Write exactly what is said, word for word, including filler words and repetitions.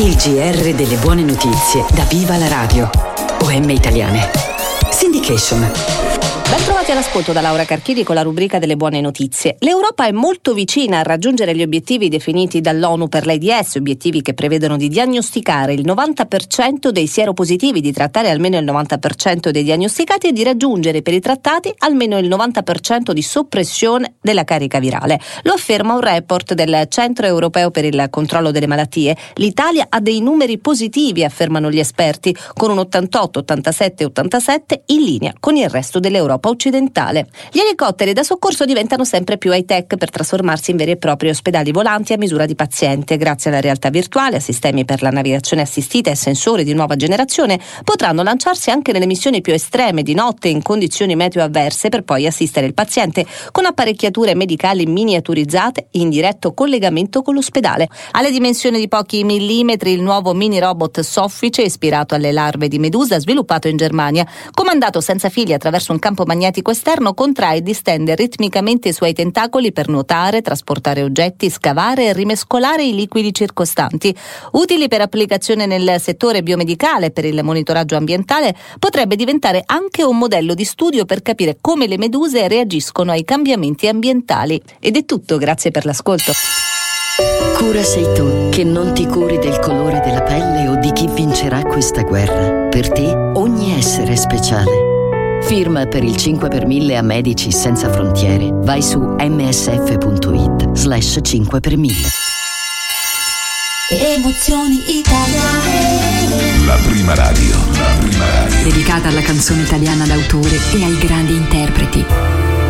Il G R delle buone notizie da Viva la Radio. O M Italiane. Syndication. Ben trovati all'ascolto da Laura Carchidi con la rubrica delle buone notizie. L'Europa è molto vicina a raggiungere gli obiettivi definiti dall'ONU per l'AIDS, obiettivi che prevedono di diagnosticare il novanta per cento dei sieropositivi, di trattare almeno il novanta per cento dei diagnosticati e di raggiungere per i trattati almeno il novanta per cento di soppressione della carica virale. Lo afferma un report del Centro Europeo per il Controllo delle Malattie. L'Italia ha dei numeri positivi, affermano gli esperti, con un ottantotto, ottantasette, ottantasette in linea con il resto dell'Europa occidentale. Gli elicotteri da soccorso diventano sempre più high-tech per trasformarsi in veri e propri ospedali volanti a misura di paziente. Grazie alla realtà virtuale, a sistemi per la navigazione assistita e sensori di nuova generazione, potranno lanciarsi anche nelle missioni più estreme di notte in condizioni meteo avverse, per poi assistere il paziente con apparecchiature medicali miniaturizzate in diretto collegamento con l'ospedale. Alle dimensioni di pochi millimetri, il nuovo mini robot soffice, ispirato alle larve di medusa, sviluppato in Germania, comandato senza fili attraverso un campo magnetico esterno, contrae e distende ritmicamente i suoi tentacoli per nuotare, trasportare oggetti, scavare e rimescolare i liquidi circostanti. Utili per applicazione nel settore biomedicale e per il monitoraggio ambientale, potrebbe diventare anche un modello di studio per capire come le meduse reagiscono ai cambiamenti ambientali. Ed è tutto, grazie per l'ascolto. Cura sei tu, che non ti curi del colore della pelle o di chi vincerà questa guerra. Per te ogni essere è speciale. Firma per il cinque per mille a Medici Senza Frontiere. Vai su msf.it slash cinque per mille. Emozioni italiane. La prima radio, la prima radio. Dedicata alla canzone italiana d'autore e ai grandi interpreti.